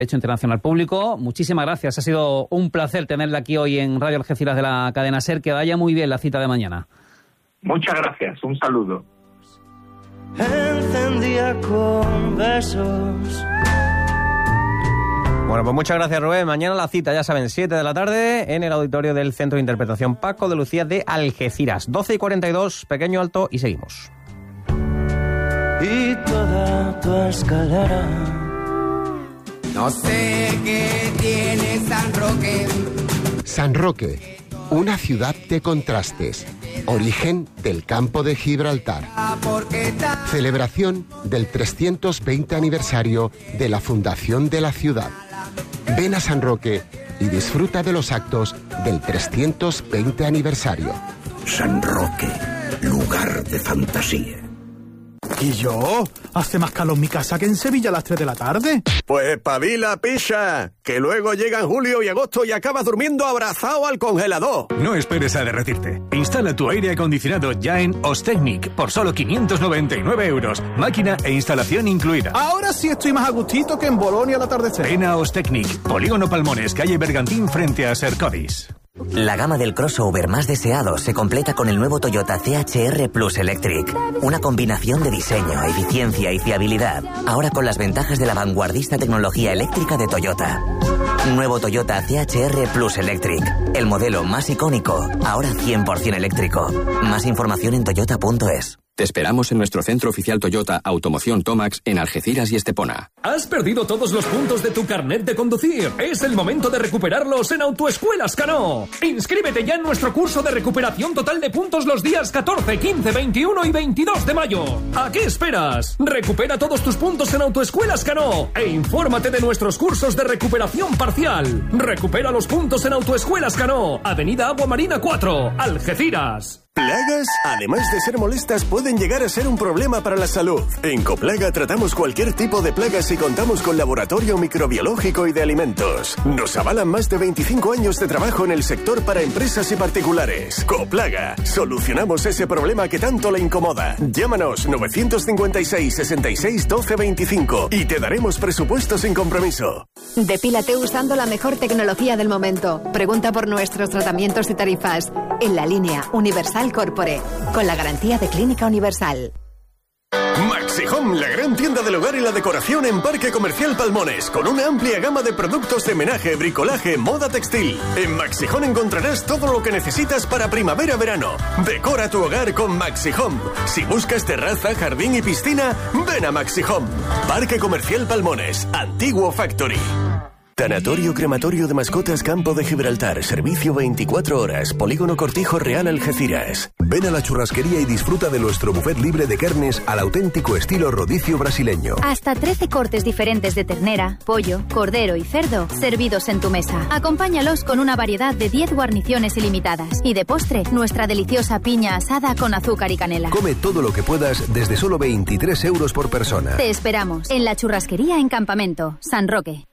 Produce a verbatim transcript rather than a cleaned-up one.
Derecho Internacional Público. Muchísimas gracias. Ha sido un placer tenerla aquí hoy en Radio Algeciras de la cadena SER. Que vaya muy bien la cita de mañana. Muchas gracias. Un saludo. Encendía con besos. Bueno, pues muchas gracias, Rubén. Mañana la cita, ya saben, siete de la tarde en el auditorio del Centro de Interpretación Paco de Lucía de Algeciras. doce y cuarenta y dos, pequeño alto y seguimos. Y toda tu escalera. No sé qué tiene San Roque. San Roque, una ciudad de contrastes. Origen del campo de Gibraltar. Celebración del trescientos veinte aniversario de la fundación de la ciudad. Ven a San Roque y disfruta de los actos del trescientos veinte aniversario. San Roque, lugar de fantasía. ¿Y yo? ¿Hace más calor en mi casa que en Sevilla a las tres de la tarde? Pues espabila, picha, que luego llegan julio y agosto y acabas durmiendo abrazado al congelador. No esperes a derretirte. Instala tu aire acondicionado ya en Ostecnic por solo quinientos noventa y nueve euros. Máquina e instalación incluida. Ahora sí estoy más a gustito que en Bolonia al atardecer. Ven a Ostecnic, Polígono Palmones, calle Bergantín, frente a Sercodis. La gama del crossover más deseado se completa con el nuevo Toyota C H R Plus Electric. Una combinación de diseño, eficiencia y fiabilidad. Ahora con las ventajas de la vanguardista tecnología eléctrica de Toyota. Nuevo Toyota C H R Plus Electric. El modelo más icónico, ahora cien por ciento eléctrico. Más información en toyota punto es. Te esperamos en nuestro centro oficial Toyota Automoción Tomax en Algeciras y Estepona. ¿Has perdido todos los puntos de tu carnet de conducir? Es el momento de recuperarlos en Autoescuelas Cano. Inscríbete ya en nuestro curso de recuperación total de puntos los días catorce, quince, veintiuno y veintidós de mayo. ¿A qué esperas? Recupera todos tus puntos en Autoescuelas Cano e infórmate de nuestros cursos de recuperación parcial. Recupera los puntos en Autoescuelas Cano, Avenida Agua Marina cuatro, Algeciras. Plagas, además de ser molestas, pueden llegar a ser un problema para la salud. En Coplaga tratamos cualquier tipo de plagas y contamos con laboratorio microbiológico y de alimentos. Nos avalan más de veinticinco años de trabajo en el sector para empresas y particulares. Coplaga, solucionamos ese problema que tanto le incomoda. Llámanos novecientos cincuenta y seis, sesenta y seis, doce, veinticinco y te daremos presupuesto sin compromiso. Depílate usando la mejor tecnología del momento. Pregunta por nuestros tratamientos y tarifas en la línea Universal Corpore, con la garantía de Clínica Universal. Maxi Home, la gran tienda del hogar y la decoración en Parque Comercial Palmones, con una amplia gama de productos de menaje, bricolaje, moda textil. En Maxi Home encontrarás todo lo que necesitas para primavera-verano. Decora tu hogar con Maxi Home. Si buscas terraza, jardín y piscina, ven a Maxi Home. Parque Comercial Palmones, Antiguo Factory. Tanatorio Crematorio de Mascotas Campo de Gibraltar. Servicio veinticuatro horas. Polígono Cortijo Real Algeciras. Ven a la churrasquería y disfruta de nuestro buffet libre de carnes al auténtico estilo rodicio brasileño. Hasta trece cortes diferentes de ternera, pollo, cordero y cerdo servidos en tu mesa. Acompáñalos con una variedad de diez guarniciones ilimitadas. Y de postre, nuestra deliciosa piña asada con azúcar y canela. Come todo lo que puedas desde solo veintitrés euros por persona. Te esperamos en la churrasquería en Campamento, San Roque.